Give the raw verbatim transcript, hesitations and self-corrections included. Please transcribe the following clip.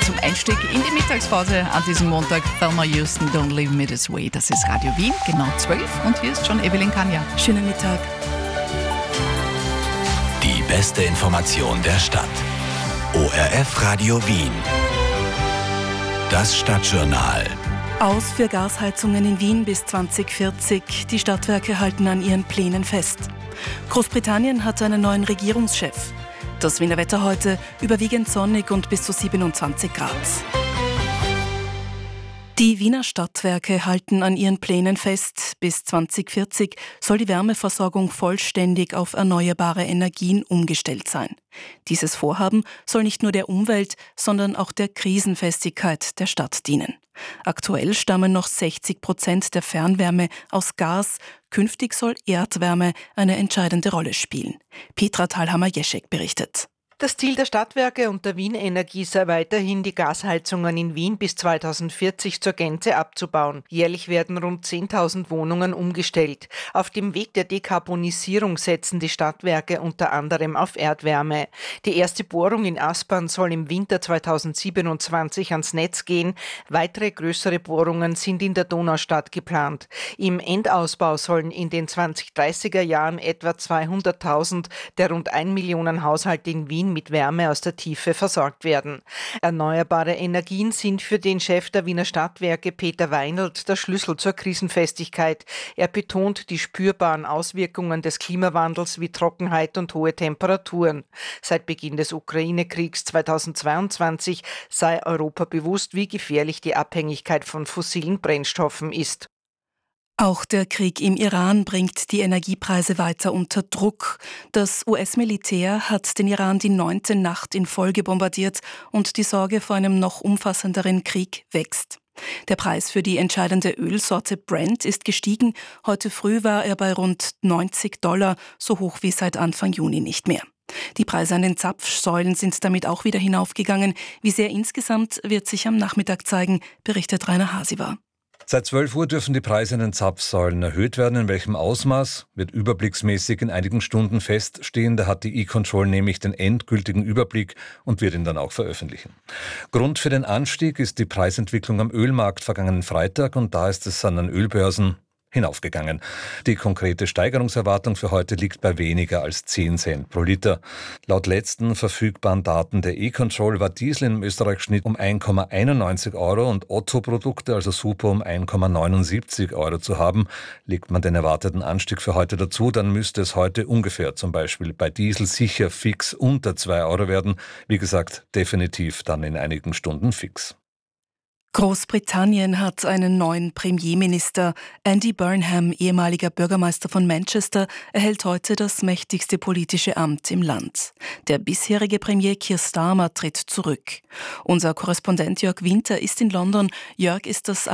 zum Einstieg in die Mittagspause an diesem Montag. Thelma Houston, Don't Leave Me This Way. Das ist Radio Wien, genau zwölf. Und hier ist schon Evelyn Kanja. Schönen Mittag. Die beste Information der Stadt. O R F Radio Wien. Das Stadtjournal. Aus für Gasheizungen in Wien bis zwanzig vierzig. Die Stadtwerke halten an ihren Plänen fest. Großbritannien hat einen neuen Regierungschef. Das Wiener Wetter heute überwiegend sonnig und bis zu siebenundzwanzig Grad. Die Wiener Stadtwerke halten an ihren Plänen fest. Bis zwanzig vierzig soll die Wärmeversorgung vollständig auf erneuerbare Energien umgestellt sein. Dieses Vorhaben soll nicht nur der Umwelt, sondern auch der Krisenfestigkeit der Stadt dienen. Aktuell stammen noch sechzig Prozent der Fernwärme aus Gas. Künftig soll Erdwärme eine entscheidende Rolle spielen. Petra Thalhammer-Jeschek berichtet. Das Ziel der Stadtwerke und der Wien Energie sei weiterhin, die Gasheizungen in Wien bis zweitausendvierzig zur Gänze abzubauen. Jährlich werden rund zehntausend Wohnungen umgestellt. Auf dem Weg der Dekarbonisierung setzen die Stadtwerke unter anderem auf Erdwärme. Die erste Bohrung in Aspern soll im Winter zweitausendsiebenundzwanzig ans Netz gehen. Weitere größere Bohrungen sind in der Donaustadt geplant. Im Endausbau sollen in den zwanzig-dreißiger Jahren etwa zweihunderttausend der rund eine Million Haushalte in Wien mit Wärme aus der Tiefe versorgt werden. Erneuerbare Energien sind für den Chef der Wiener Stadtwerke Peter Weinelt der Schlüssel zur Krisenfestigkeit. Er betont die spürbaren Auswirkungen des Klimawandels wie Trockenheit und hohe Temperaturen. Seit Beginn des Ukraine-Kriegs zweitausendzweiundzwanzig sei Europa bewusst, wie gefährlich die Abhängigkeit von fossilen Brennstoffen ist. Auch der Krieg im Iran bringt die Energiepreise weiter unter Druck. Das U S-Militär hat den Iran die neunte Nacht in Folge bombardiert und die Sorge vor einem noch umfassenderen Krieg wächst. Der Preis für die entscheidende Ölsorte Brent ist gestiegen. Heute früh war er bei rund neunzig Dollar, so hoch wie seit Anfang Juni nicht mehr. Die Preise an den Zapfsäulen sind damit auch wieder hinaufgegangen. Wie sehr insgesamt, wird sich am Nachmittag zeigen, berichtet Rainer Hasiwer. Seit zwölf Uhr dürfen die Preise an den Zapfsäulen erhöht werden. In welchem Ausmaß, wird überblicksmäßig in einigen Stunden feststehen. Da hat die E-Control nämlich den endgültigen Überblick und wird ihn dann auch veröffentlichen. Grund für den Anstieg ist die Preisentwicklung am Ölmarkt vergangenen Freitag und da ist es an den Ölbörsen hinaufgegangen. Die konkrete Steigerungserwartung für heute liegt bei weniger als zehn Cent pro Liter. Laut letzten verfügbaren Daten der E-Control war Diesel im Österreich-Schnitt um ein Komma einundneunzig Euro und Otto-Produkte, also Super, um ein Komma neunundsiebzig Euro zu haben. Legt man den erwarteten Anstieg für heute dazu, dann müsste es heute ungefähr zum Beispiel bei Diesel sicher fix unter zwei Euro werden. Wie gesagt, definitiv dann in einigen Stunden fix. Großbritannien hat einen neuen Premierminister. Andy Burnham, ehemaliger Bürgermeister von Manchester, erhält heute das mächtigste politische Amt im Land. Der bisherige Premier Keir Starmer tritt zurück. Unser Korrespondent Jörg Winter ist in London. Jörg, ist das